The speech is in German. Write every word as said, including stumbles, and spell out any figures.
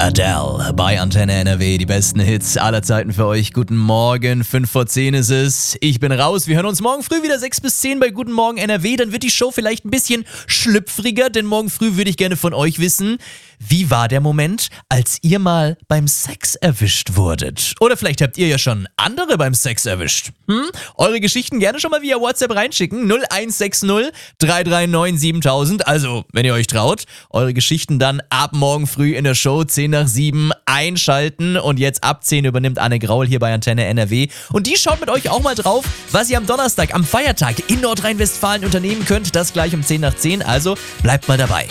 Adele bei Antenne N R W, die besten Hits aller Zeiten für euch. Guten Morgen, fünf vor zehn ist es. Ich bin raus, wir hören uns morgen früh wieder sechs bis zehn bei Guten Morgen N R W. Dann wird die Show vielleicht ein bisschen schlüpfriger, denn morgen früh würde ich gerne von euch wissen, wie war der Moment, als ihr mal beim Sex erwischt wurdet? Oder vielleicht habt ihr ja schon andere beim Sex erwischt. Hm? Eure Geschichten gerne schon mal via WhatsApp reinschicken. null eins sechs null drei drei neun siebentausend. Also, wenn ihr euch traut, eure Geschichten dann ab morgen früh in der Show zehn nach sieben einschalten. Und jetzt ab zehn übernimmt Anne Graul hier bei Antenne N R W. Und die schaut mit euch auch mal drauf, was ihr am Donnerstag, am Feiertag in Nordrhein-Westfalen unternehmen könnt. Das gleich um zehn nach zehn. Also, bleibt mal dabei.